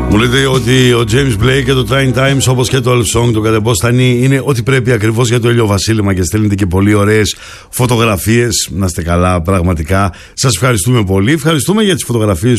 Μου λέτε ότι ο James Blake και το Train Times, όπως και το Elf Song, το Κατεμπόστανη, είναι ό,τι πρέπει ακριβώς για το ηλιοβασίλεμα και στέλνετε και πολύ ωραίες φωτογραφίες. Να είστε καλά, πραγματικά. Σας ευχαριστούμε πολύ. Ευχαριστούμε για τις φωτογραφίες